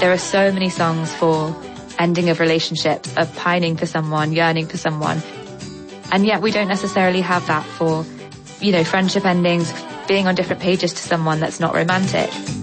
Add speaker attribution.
Speaker 1: There are so many songs for ending of relationships, of pining for someone, yearning for someone. And yet we don't necessarily have that for, friendship endings, being on different pages to someone that's not romantic.